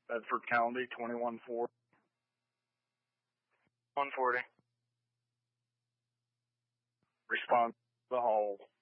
Bedford County, 2140. 140. Response to the hole.